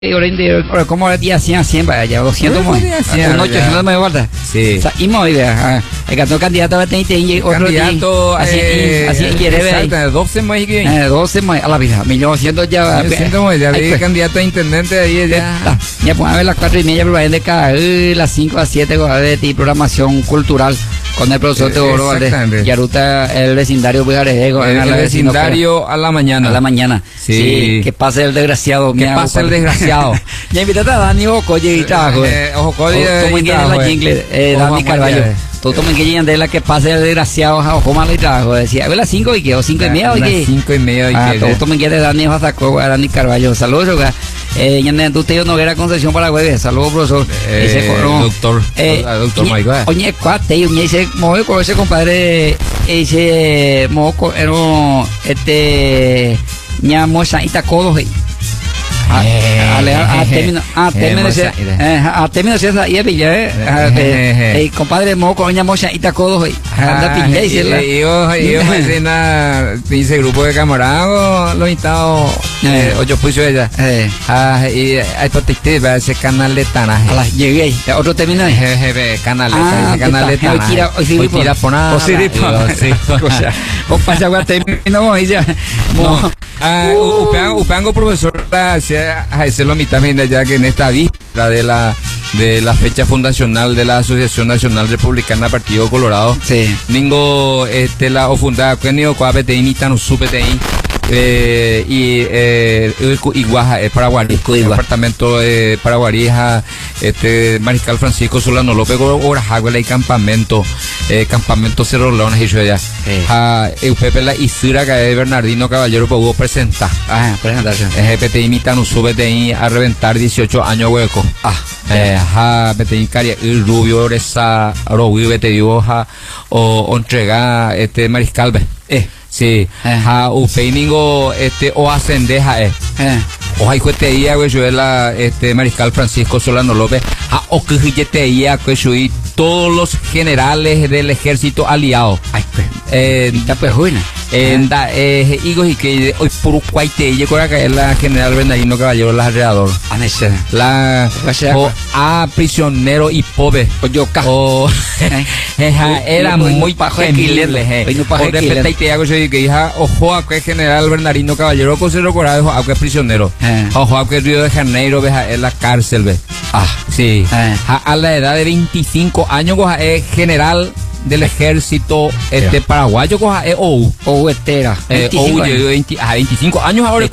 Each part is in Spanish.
Ahora, ¿cómo era día 100 para allá? 200 más. Un 800 me guarda. Sí. O sea, y muy bien. El candidato va a tener otro candidato así en Yerebe. Exacto, 12 más que 12 más a la vida. 1900 ya. 1900 ya vi candidato a intendente ahí ya. Ya pues a ver las 4:30, pero va a decaer las 5 a 7 de programación cultural. Con el profesor Teodoro Valdés. Yaruta, el vecindario Bujarego. El vecindario a la mañana. A la mañana. Sí. Que pase el desgraciado. Que pase el desgraciado. Ya invitaste a Dani Ojocoye y trabajo. Ojocoye y trabajo. Dani Carvalho. Tú tomen que llegan de la que pase el desgraciado a Ojomala y trabajo. Decía, a las 5 y qué, o 5:30 y qué. 5:30 y qué. Tú tomen que de Dani Basacó, a Dani Carvalho. Saludos, ya tú te Noguera Concepción Paraguay. Saludos, profesor. Doctor Maigo. Oye, cuate, oye, ese mojo con ese compadre, ese mojo, ñamosa Itacodo. Término esa y el compadre moco oña mocha itacodo anda pinche y yo dice grupo de camaradas los instados ocho puso ella y hay protective para ese canal de Tana llegué otro término canal de Tana hoy tira por nada o pasa a término y ya upango profesor a hacerlo a mitad ya que en esta víspera de la fecha fundacional de la Asociación Nacional Republicana Partido Colorado ningo la ofundada que ni coabete imitan supete y Iguaja Paraguay departamento de Paraguay Mariscal Francisco Solano López Orajaguela y campamento Cerro Leones y yo allá Pepe la Isura que Bernardino Caballero pudo presentar GPT imitan subete a reventar 18 años hueco bete caria el rubio esa robi bete dioja o entrega Mariscal sí, upeiningo o ascendeja o hay cueteía que yo la Mariscal Francisco Solano López o que cueteía que yo y todos los generales del ejército aliado pues buena higos y que hoy por cuaite llegó a caer la general Bernardino Caballero la alrededor prisionero y pobre era muy genial que hija ojo a que general Bernardino Caballero con cero coraje a que prisionero ojo a que Río de Janeiro en la cárcel sí a la edad de 25 años es general del ejército paraguayo o estera 25 años ahora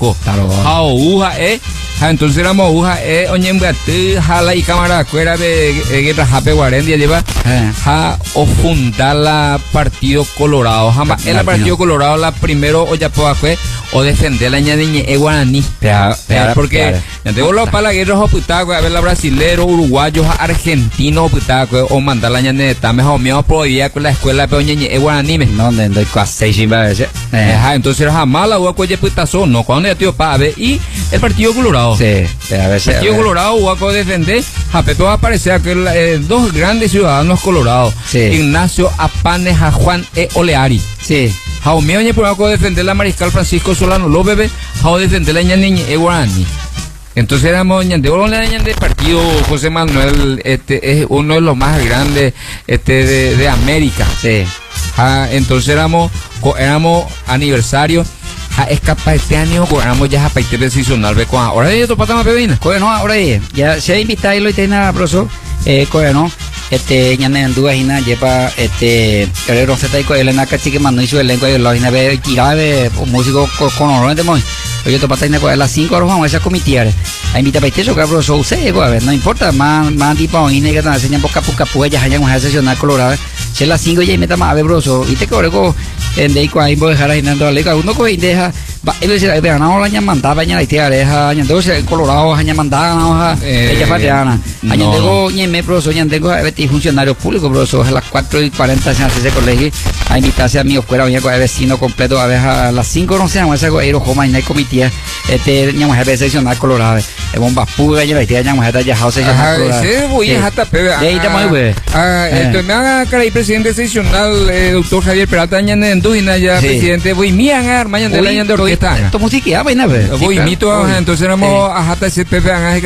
entonces éramos jala y cámara cuera de Rajape Guarendia lleva o fundar la Partido Colorado jamás el Partido Colorado la primero o defender la ñadeñe guaraní porque tengo los palagueros a ver la brasilero uruguayos argentinos o mandar la ñadeñe mejor mío prohibía con la escuela peoñeñe guaraní no de entonces jamás la no cuando ya tío pabe y el Partido Colorado el Partido Colorado huaco defender a Pepe va a aparecer que dos grandes ciudadanos colorados Ignacio Apanes a Juan Oleari Jaumeo ñe por defender la Mariscal Francisco Solano López defender la ñañe guaraní. Entonces éramos de partido José Manuel es uno de los más grandes de América entonces éramos aniversario es capaz este año éramos ya a paite decisional ahora ya tu pata más pebina ahora ya se invita y lo tiene profesor no ñane anduga hina lleva roseta y Elena cachique mando y su elenco y la hina ve tirave músico con honor de muy oye tu pata hina a las 5 horas vamos a esa comitiva a invita para eso que profesor usted a ver no importa más tipo hina que te enseñan por capu ellas hayan una sesional colorada si es las 5 ya meta más a ver profesor y te cobrego en de ahí voy a dejar ahí dando le uno coge deja él dice pero no la mandaba baña la tía deja entonces colorado haña mandaba ella pateana añadego ñeme profesor ñandego funcionarios públicos profesor a las 4:40 se hace ese colegio a invitarse a mi escuela oye con el vecino completo a ver a las 5 no se llama ese coero joma y no hay comitiva ñamos a ver seccional colorado bomba pura y la tía ñamos a ya house ese voy a hasta pebe me haga caray presidente seccional doctor Javier Peralta ñane endujina ya presidente voy mi hangar mañana de la ñande orquesta está. Tu música, vaina, Voy mito, entonces éramos a hasta ese Pepe